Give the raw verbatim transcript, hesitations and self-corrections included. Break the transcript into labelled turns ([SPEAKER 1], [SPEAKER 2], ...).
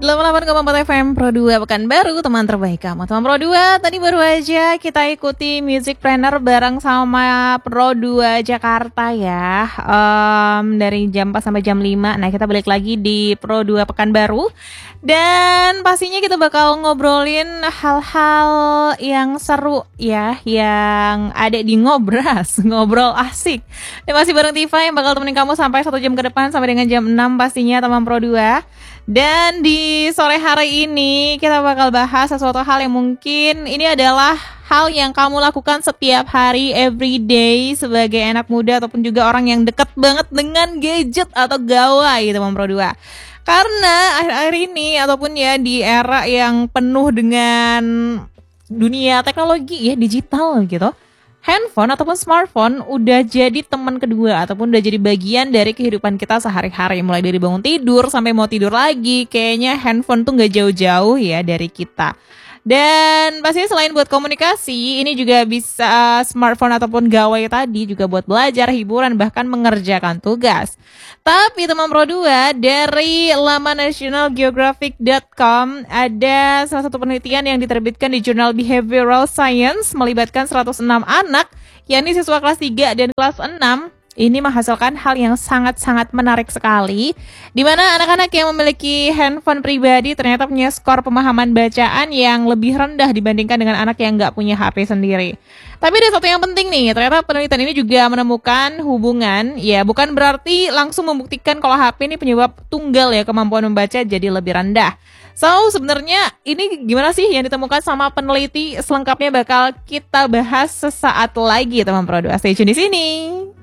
[SPEAKER 1] delapan puluh delapan koma empat F M Pro dua Pekanbaru, teman terbaik kamu. Teman Pro dua, tadi baru aja kita ikuti Music Planner bareng sama Pro dua Jakarta ya. um, Dari jam empat sampai jam lima. Nah, kita balik lagi di Pro dua Pekanbaru. Dan pastinya kita bakal ngobrolin hal-hal yang seru ya, yang ada di Ngobras, ngobrol asik. Dan masih bareng Tifa yang bakal temenin kamu sampai satu jam ke depan, sampai dengan jam enam pastinya, teman Pro dua. Dan di sore hari ini kita bakal bahas sesuatu hal yang mungkin ini adalah hal yang kamu lakukan setiap hari, everyday, sebagai anak muda ataupun juga orang yang dekat banget dengan gadget atau gawai, teman Pro dua. Karena akhir-akhir ini ataupun ya di era yang penuh dengan dunia teknologi ya, digital gitu, handphone ataupun smartphone udah jadi teman kedua ataupun udah jadi bagian dari kehidupan kita sehari-hari. Mulai dari bangun tidur sampai mau tidur lagi, kayaknya handphone tuh gak jauh-jauh ya dari kita. Dan pastinya selain buat komunikasi, ini juga bisa smartphone ataupun gawai tadi juga buat belajar, hiburan, bahkan mengerjakan tugas. Tapi teman Pro dua, dari laman national geographic dot com ada salah satu penelitian yang diterbitkan di jurnal Behavioral Science melibatkan seratus enam anak, yakni siswa kelas tiga dan kelas enam. Ini menghasilkan hal yang sangat-sangat menarik sekali, di mana anak-anak yang memiliki handphone pribadi ternyata punya skor pemahaman bacaan yang lebih rendah dibandingkan dengan anak yang nggak punya H P sendiri. Tapi ada satu yang penting nih, ternyata penelitian ini juga menemukan hubungan, ya bukan berarti langsung membuktikan kalau H P ini penyebab tunggal ya kemampuan membaca jadi lebih rendah. So, sebenarnya ini gimana sih yang ditemukan sama peneliti? Selengkapnya bakal kita bahas sesaat lagi, teman Pro dua. Stay tune di sini.